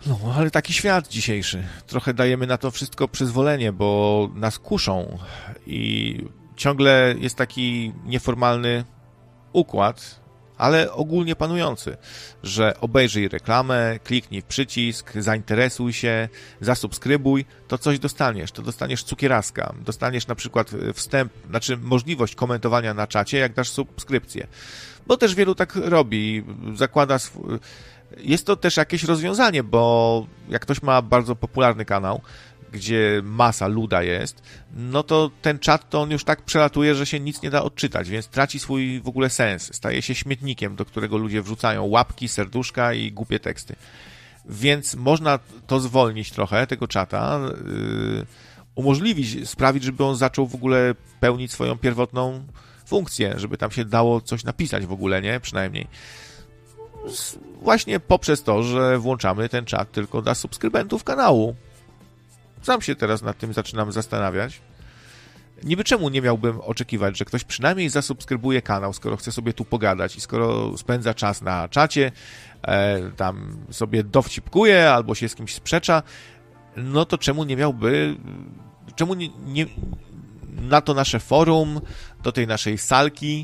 No, ale taki świat dzisiejszy. Trochę dajemy na to wszystko przyzwolenie, bo nas kuszą i ciągle jest taki nieformalny układ, ale ogólnie panujący, że obejrzyj reklamę, kliknij w przycisk, zainteresuj się, zasubskrybuj, to coś dostaniesz. To dostaniesz cukieraska, dostaniesz na przykład możliwość komentowania na czacie, jak dasz subskrypcję. Bo też wielu tak robi, zakłada Jest to też jakieś rozwiązanie, bo jak ktoś ma bardzo popularny kanał, gdzie masa luda jest, no to ten czat to on już tak przelatuje, że się nic nie da odczytać, więc traci swój w ogóle sens. Staje się śmietnikiem, do którego ludzie wrzucają łapki, serduszka i głupie teksty. Więc można to zwolnić trochę, tego czata, umożliwić, sprawić, żeby on zaczął w ogóle pełnić swoją pierwotną funkcję, żeby tam się dało coś napisać w ogóle, nie? Przynajmniej. Właśnie poprzez to, że włączamy ten czat tylko dla subskrybentów kanału. Sam się teraz nad tym zaczynam zastanawiać. Niby czemu nie miałbym oczekiwać, że ktoś przynajmniej zasubskrybuje kanał, skoro chce sobie tu pogadać i skoro spędza czas na czacie, tam sobie dowcipkuje albo się z kimś sprzecza, no to czemu nie miałby, czemu nie na to nasze forum, do tej naszej salki,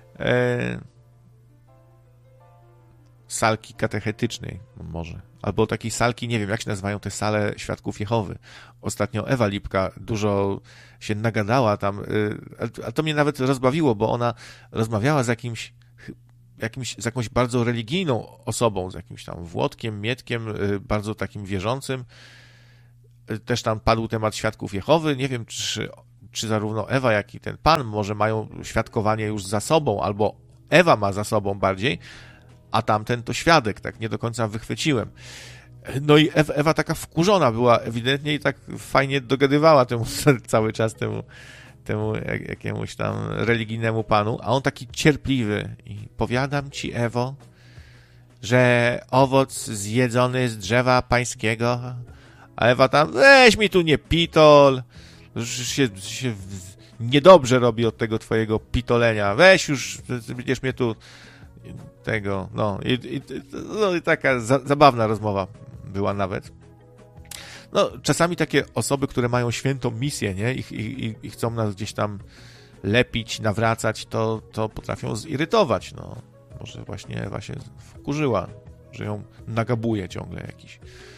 salki katechetycznej może, albo takiej salki, nie wiem jak się nazywają te sale Świadków Jehowy. Ostatnio Ewa Lipka dużo się nagadała tam, a to mnie nawet rozbawiło, bo ona rozmawiała z z jakąś bardzo religijną osobą, z jakimś tam Włodkiem, Mietkiem, bardzo takim wierzącym. Też tam padł temat Świadków Jehowy. Nie wiem, czy zarówno Ewa, jak i ten pan może mają świadkowanie już za sobą, albo Ewa ma za sobą bardziej, a tamten to świadek, tak nie do końca wychwyciłem. No i Ewa taka wkurzona była ewidentnie i tak fajnie dogadywała temu cały czas temu jakiemuś tam religijnemu panu, a on taki cierpliwy i powiadam ci, Ewo, że owoc zjedzony z drzewa pańskiego, a Ewa tam, weź mi tu nie pitol, się niedobrze robi od tego twojego pitolenia, weź już, będziesz mnie tu tego, no i taka zabawna rozmowa była nawet. No, czasami takie osoby, które mają świętą misję, nie, i chcą nas gdzieś tam lepić, nawracać, to potrafią zirytować, no. Może właśnie Ewa się wkurzyła, że ją nagabuje ciągle jakiś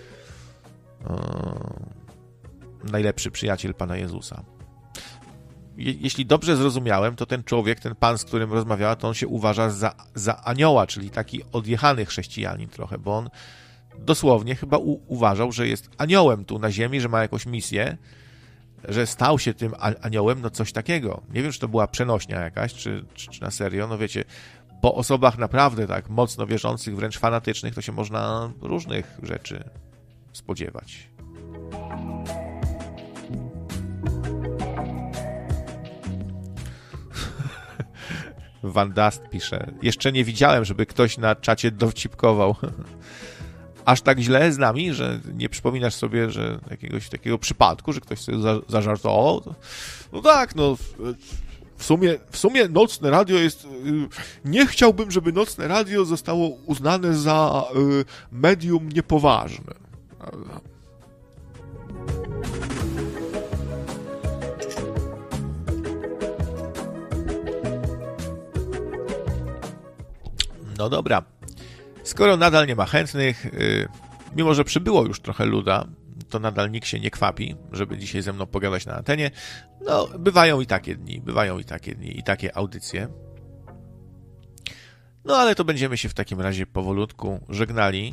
najlepszy przyjaciel Pana Jezusa. Jeśli dobrze zrozumiałem, to ten człowiek, ten pan, z którym rozmawiała, to on się uważa za anioła, czyli taki odjechany chrześcijanin trochę, bo on dosłownie chyba uważał, że jest aniołem tu na ziemi, że ma jakąś misję, że stał się tym aniołem, no coś takiego. Nie wiem, czy to była przenośnia jakaś, czy na serio, no wiecie, po osobach naprawdę tak mocno wierzących, wręcz fanatycznych, to się można różnych rzeczy spodziewać. Van Dast pisze, jeszcze nie widziałem, żeby ktoś na czacie dowcipkował. Aż tak źle z nami, że nie przypominasz sobie, że jakiegoś takiego przypadku, że ktoś sobie zażartował? No tak, no w sumie Nocne Radio jest... Nie chciałbym, żeby Nocne Radio zostało uznane za medium niepoważne. No dobra. Skoro nadal nie ma chętnych, mimo że przybyło już trochę luda, to nadal nikt się nie kwapi, żeby dzisiaj ze mną pogadać na antenie. No, bywają i takie dni i takie audycje. No, ale to będziemy się w takim razie powolutku żegnali.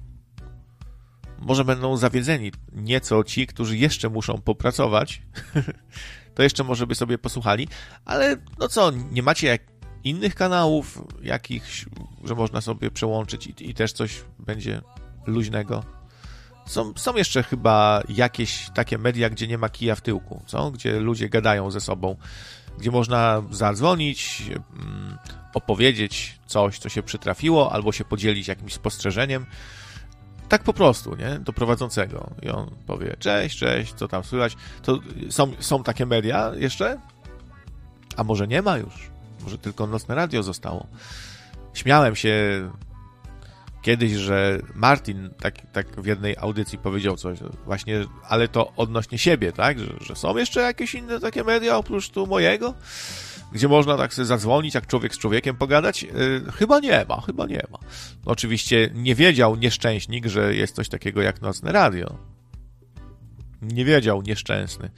Może będą zawiedzeni nieco ci, którzy jeszcze muszą popracować. To jeszcze może by sobie posłuchali. Ale no co, nie macie innych kanałów, jakichś, że można sobie przełączyć i też coś będzie luźnego. Są jeszcze chyba jakieś takie media, gdzie nie ma kija w tyłku, co? Gdzie ludzie gadają ze sobą, gdzie można zadzwonić, opowiedzieć coś, co się przytrafiło, albo się podzielić jakimś spostrzeżeniem. Tak po prostu, nie? Do prowadzącego. I on powie, cześć, co tam słychać. To są takie media jeszcze? A może nie ma już? Może tylko Nocne Radio zostało. Śmiałem się kiedyś, że Martin tak w jednej audycji powiedział coś właśnie, ale to odnośnie siebie, tak? Że są jeszcze jakieś inne takie media oprócz tu mojego, gdzie można tak sobie zadzwonić, jak człowiek z człowiekiem pogadać? Chyba nie ma. Oczywiście nie wiedział nieszczęśnik, że jest coś takiego jak nocne radio. Nie wiedział nieszczęsny.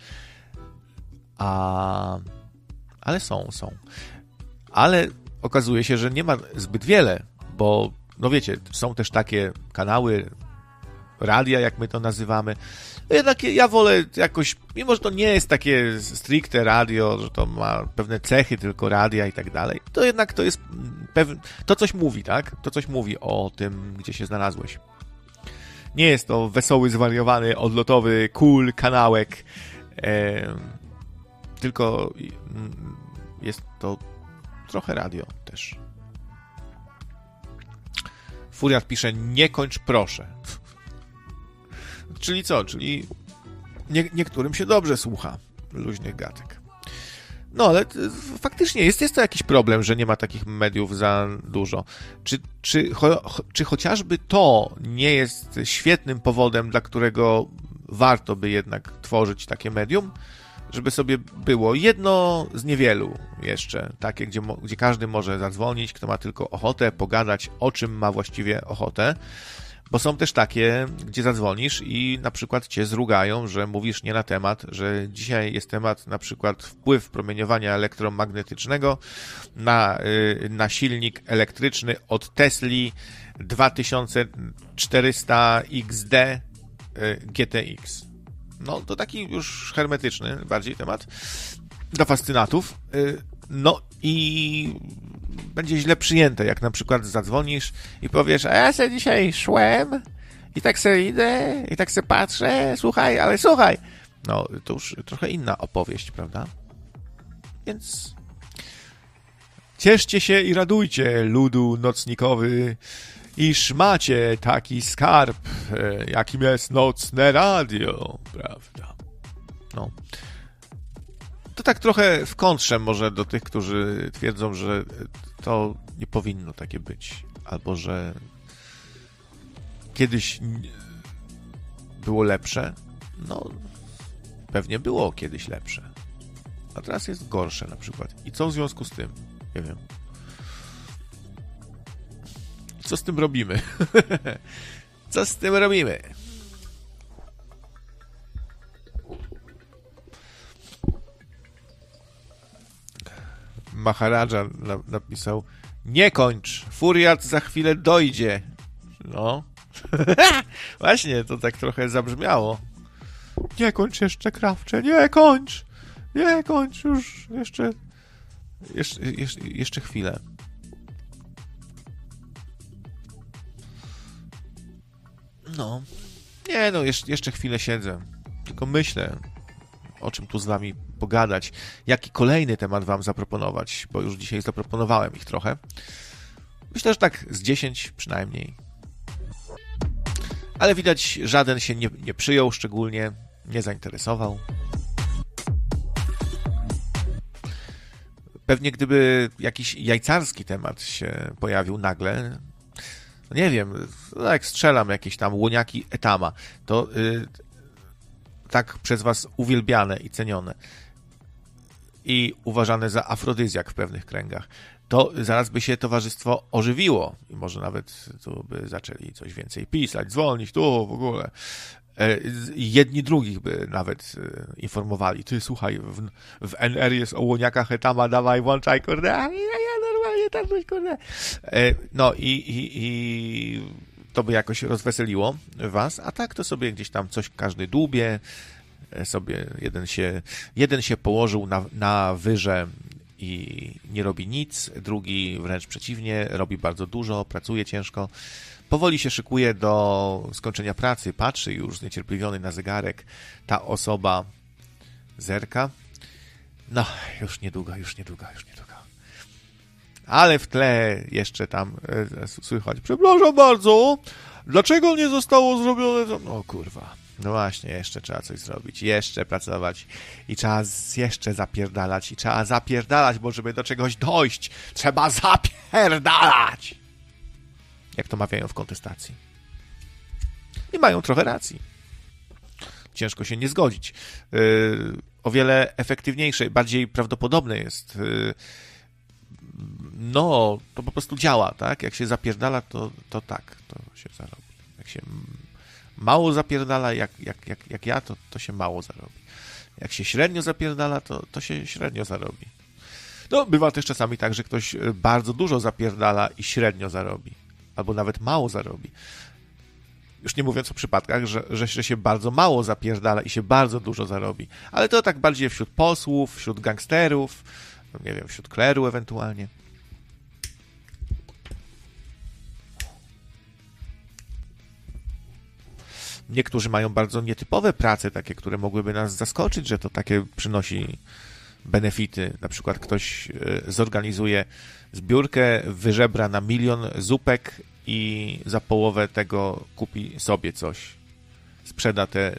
Ale są. Ale okazuje się, że nie ma zbyt wiele, bo no wiecie, są też takie kanały radia, jak my to nazywamy. Jednak ja wolę jakoś, mimo że to nie jest takie stricte radio, że to ma pewne cechy tylko radia i tak dalej, to jednak to jest to coś mówi, tak? To coś mówi o tym, gdzie się znalazłeś. Nie jest to wesoły, zwariowany, odlotowy, cool kanałek, tylko jest to trochę radio też. Furiat pisze, nie kończ proszę. Czyli co? Czyli niektórym się dobrze słucha luźnych gadek. No, ale faktycznie jest to jakiś problem, że nie ma takich mediów za dużo. Czy chociażby to nie jest świetnym powodem, dla którego warto by jednak tworzyć takie medium? Żeby sobie było jedno z niewielu jeszcze, takie, gdzie każdy może zadzwonić, kto ma tylko ochotę pogadać, o czym ma właściwie ochotę, bo są też takie, gdzie zadzwonisz i na przykład cię zrugają, że mówisz nie na temat, że dzisiaj jest temat na przykład wpływ promieniowania elektromagnetycznego na silnik elektryczny od Tesli 2400 XD GTX. No, to taki już hermetyczny bardziej temat dla fascynatów. No i będzie źle przyjęte, jak na przykład zadzwonisz i powiesz, a ja se dzisiaj szłem i tak se idę i tak se patrzę, słuchaj. No, to już trochę inna opowieść, prawda? Więc cieszcie się i radujcie, ludu nocnikowy, iż macie taki skarb, jakim jest nocne radio, prawda? No. To tak trochę w kontrze może do tych, którzy twierdzą, że to nie powinno takie być, albo że kiedyś było lepsze. No, pewnie było kiedyś lepsze, a teraz jest gorsze na przykład. I co w związku z tym? Nie wiem. Co z tym robimy? Co z tym robimy? Maharadża napisał, nie kończ, Furiat za chwilę dojdzie. No. Właśnie, to tak trochę zabrzmiało. Nie kończ jeszcze, Krawcze, nie kończ już, jeszcze chwilę. No. Nie, no, jeszcze chwilę siedzę. Tylko myślę, o czym tu z wami pogadać. Jaki kolejny temat wam zaproponować, bo już dzisiaj zaproponowałem ich trochę. Myślę, że tak z 10 przynajmniej. Ale widać, żaden się nie przyjął szczególnie, nie zainteresował. Pewnie gdyby jakiś jajcarski temat się pojawił nagle, no nie wiem, jak strzelam jakieś tam łoniaki Etama, to tak przez was uwielbiane i cenione i uważane za afrodyzjak w pewnych kręgach, to zaraz by się towarzystwo ożywiło i może nawet tu by zaczęli coś więcej pisać, dzwonić, tu w ogóle. Jedni drugich by nawet informowali. Ty, słuchaj, w NR jest o łoniakach Etama, dawaj, włączaj, kurde, ja normalnie tam coś, kurde. No i to by jakoś rozweseliło was, a tak to sobie gdzieś tam coś każdy dłubie, sobie jeden się położył na wyrze i nie robi nic, drugi wręcz przeciwnie, robi bardzo dużo, pracuje ciężko, powoli się szykuje do skończenia pracy, patrzy już zniecierpliwiony na zegarek, ta osoba zerka, no już niedługo. Ale w tle jeszcze tam słychać, przepraszam bardzo, dlaczego nie zostało zrobione? No kurwa, no właśnie, jeszcze trzeba coś zrobić, jeszcze pracować i trzeba jeszcze zapierdalać, bo żeby do czegoś dojść, trzeba zapierdalać. jak to mawiają w kontestacji. I mają trochę racji. Ciężko się nie zgodzić. O wiele efektywniejsze, bardziej prawdopodobne jest. No, to po prostu działa, tak? Jak się zapierdala, to tak, to się zarobi. Jak się mało zapierdala, jak ja, to się mało zarobi. Jak się średnio zapierdala, to się średnio zarobi. No, bywa też czasami tak, że ktoś bardzo dużo zapierdala i średnio zarobi. Albo nawet mało zarobi. Już nie mówiąc o przypadkach, że się bardzo mało zapierdala i się bardzo dużo zarobi. Ale to tak bardziej wśród posłów, wśród gangsterów, no nie wiem, wśród kleru ewentualnie. Niektórzy mają bardzo nietypowe prace, takie, które mogłyby nas zaskoczyć, że to takie przynosi benefity. Na przykład ktoś zorganizuje zbiórkę, wyżebra na 1 000 000 zupek i za połowę tego kupi sobie coś. Sprzeda te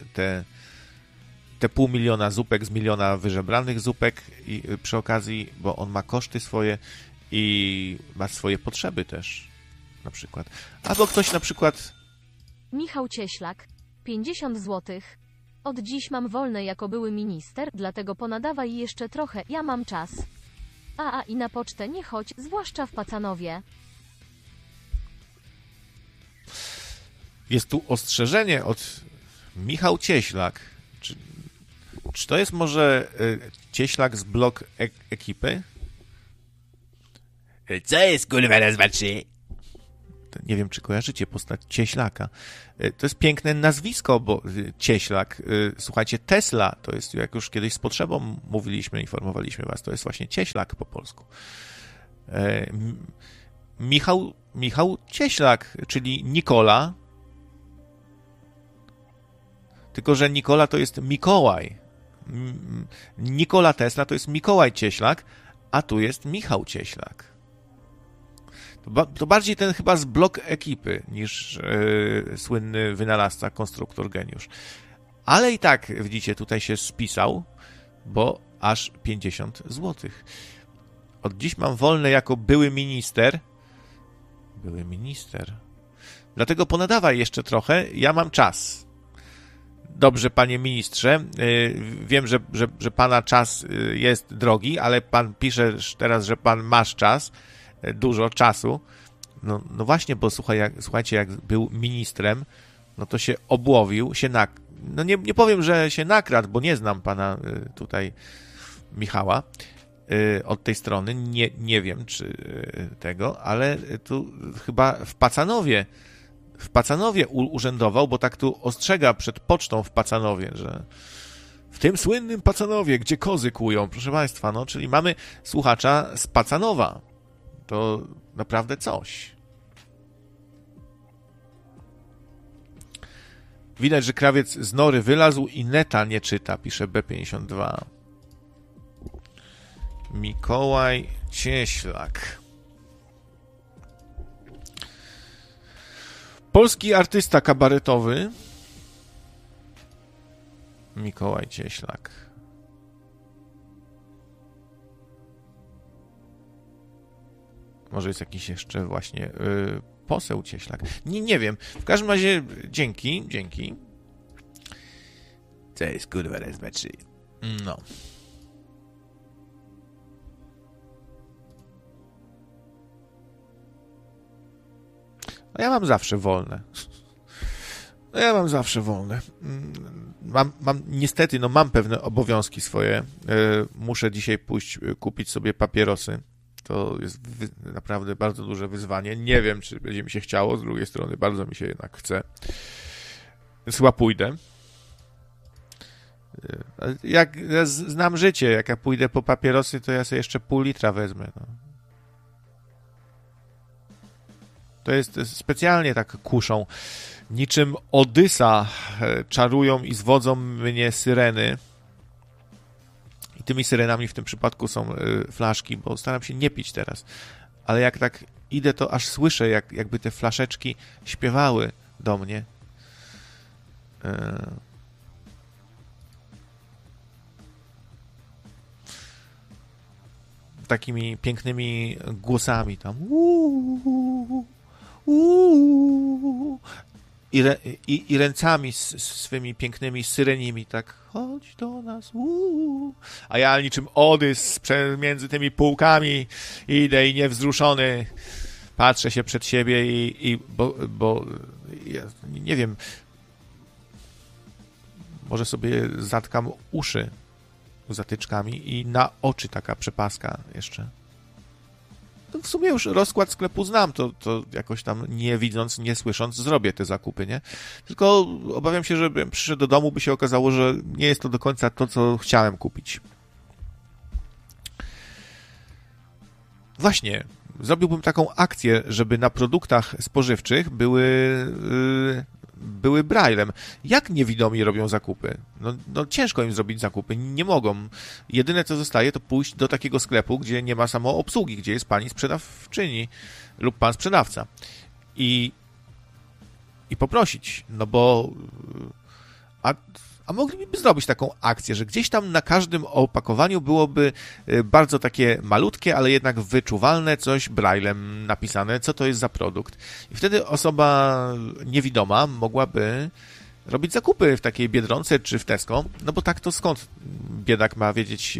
500 000 zupek z 1 000 000 wyżebranych zupek i przy okazji, bo on ma koszty swoje i ma swoje potrzeby też, na przykład. Albo ktoś na przykład... Michał Cieślak, 50 zł. Od dziś mam wolne jako były minister, dlatego ponadawaj jeszcze trochę, ja mam czas. I na pocztę nie chodź, zwłaszcza w Pacanowie. Jest tu ostrzeżenie od Michał Cieślak. Czy to jest może Cieślak z blog ekipy? Co jest kurwa raz, dwa, trzy? Nie wiem, czy kojarzycie postać Cieślaka. To jest piękne nazwisko, bo Cieślak, słuchajcie, Tesla, to jest, jak już kiedyś z potrzebą mówiliśmy, informowaliśmy was, to jest właśnie Cieślak po polsku. Michał Cieślak, czyli Nikola, tylko że Nikola to jest Mikołaj. Nikola Tesla to jest Mikołaj Cieślak, a tu jest Michał Cieślak. To bardziej ten chyba z blog ekipy niż słynny wynalazca, konstruktor, geniusz. Ale i tak, widzicie, tutaj się spisał, bo aż 50 zł. Od dziś mam wolne jako były minister. Były minister. Dlatego ponadawaj jeszcze trochę, ja mam czas. Dobrze, panie ministrze, wiem, że pana czas jest drogi, ale pan pisze teraz, że pan masz czas, dużo czasu. No właśnie, bo słuchajcie, jak był ministrem, no to się obłowił, no nie powiem, że się nakradł, bo nie znam pana tutaj Michała od tej strony, nie wiem czy tego, ale tu chyba w Pacanowie urzędował, bo tak tu ostrzega przed pocztą w Pacanowie, że w tym słynnym Pacanowie, gdzie kozy kłują, proszę państwa, no, czyli mamy słuchacza z Pacanowa. To naprawdę coś. Widać, że krawiec z nory wylazł i neta nie czyta, pisze B52. Mikołaj Cieślak. Polski artysta kabaretowy Mikołaj Cieślak. Może jest jakiś jeszcze właśnie poseł Cieślak. Nie wiem. W każdym razie dzięki. Co jest kurwa raz, dwa, trzy? No. Ja mam zawsze wolne. Niestety, mam pewne obowiązki swoje. Muszę dzisiaj pójść kupić sobie papierosy. To jest naprawdę bardzo duże wyzwanie. Nie wiem, czy będzie mi się chciało. Z drugiej strony bardzo mi się jednak chce. Więc chyba pójdę. Jak ja znam życie, jak ja pójdę po papierosy, to ja sobie jeszcze pół litra wezmę. No. To jest specjalnie tak kuszą. Niczym Odysa czarują i zwodzą mnie syreny. I tymi syrenami w tym przypadku są flaszki, bo staram się nie pić teraz. Ale jak tak idę, to aż słyszę, jakby te flaszeczki śpiewały do mnie. Takimi pięknymi głosami tam. I ręcami swymi pięknymi syrenimi, tak, chodź do nas, a ja niczym Odys między tymi półkami idę i niewzruszony patrzę się przed siebie bo ja nie wiem, może sobie zatkam uszy zatyczkami i na oczy taka przepaska jeszcze. To w sumie już rozkład sklepu znam, to jakoś tam nie widząc, nie słysząc zrobię te zakupy, nie? Tylko obawiam się, że przyszedł do domu, by się okazało, że nie jest to do końca to, co chciałem kupić. Właśnie, zrobiłbym taką akcję, żeby na produktach spożywczych były braillem. Jak niewidomi robią zakupy? No ciężko im zrobić zakupy, nie mogą. Jedyne co zostaje, to pójść do takiego sklepu, gdzie nie ma samoobsługi, gdzie jest pani sprzedawczyni lub pan sprzedawca. I poprosić, no bo a mogliby zrobić taką akcję, że gdzieś tam na każdym opakowaniu byłoby bardzo takie malutkie, ale jednak wyczuwalne coś braillem napisane, co to jest za produkt. I wtedy osoba niewidoma mogłaby robić zakupy w takiej Biedronce czy w Tesco, no bo tak to skąd biedak ma wiedzieć,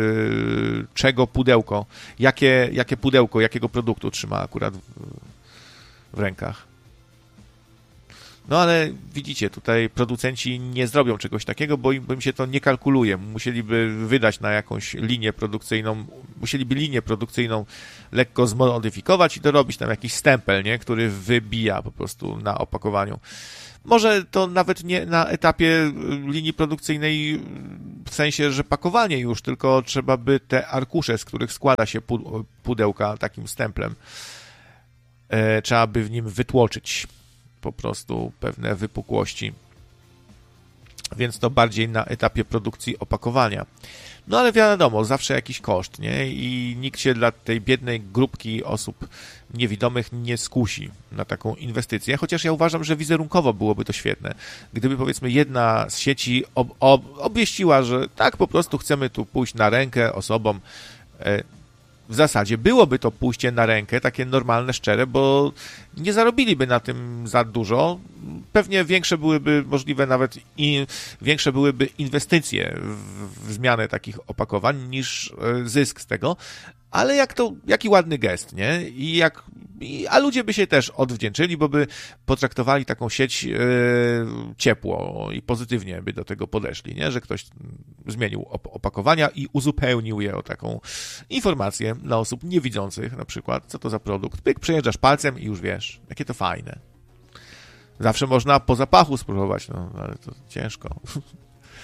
czego pudełko, jakie pudełko, jakiego produktu trzyma akurat w rękach. No ale widzicie, tutaj producenci nie zrobią czegoś takiego, bo im się to nie kalkuluje. Musieliby wydać na jakąś linię produkcyjną, musieliby linię produkcyjną lekko zmodyfikować i dorobić tam jakiś stempel, nie? Który wybija po prostu na opakowaniu. Może to nawet nie na etapie linii produkcyjnej w sensie, że pakowanie już, tylko trzeba by te arkusze, z których składa się pudełka takim stemplem, trzeba by w nim wytłoczyć po prostu pewne wypukłości. Więc to bardziej na etapie produkcji opakowania. No ale wiadomo, zawsze jakiś koszt, nie? I nikt się dla tej biednej grupki osób niewidomych nie skusi na taką inwestycję, chociaż ja uważam, że wizerunkowo byłoby to świetne. Gdyby powiedzmy jedna z sieci obwieściła, że tak po prostu chcemy tu pójść na rękę osobom, w zasadzie byłoby to pójście na rękę, takie normalne, szczere, bo nie zarobiliby na tym za dużo. Pewnie większe byłyby możliwe nawet i większe byłyby inwestycje w zmianę takich opakowań niż zysk z tego, ale jaki ładny gest, nie? A ludzie by się też odwdzięczyli, bo by potraktowali taką sieć ciepło i pozytywnie by do tego podeszli, nie? Że ktoś zmienił opakowania i uzupełnił je o taką informację dla osób niewidzących, na przykład, co to za produkt. Pyk, przejeżdżasz palcem i już wiesz, jakie to fajne. Zawsze można po zapachu spróbować, no ale to ciężko.